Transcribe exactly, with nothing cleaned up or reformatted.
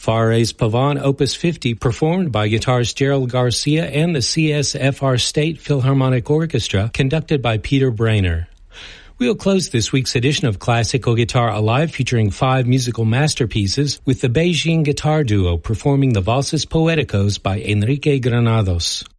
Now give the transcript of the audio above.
Fares Pavon, Opus fifty, performed by guitarist Gerald Garcia and the C S F R State Philharmonic Orchestra, conducted by Peter Brainer. We'll close this week's edition of Classical Guitar Alive featuring five musical masterpieces with the Beijing Guitar Duo performing the Valses Poeticos by Enrique Granados.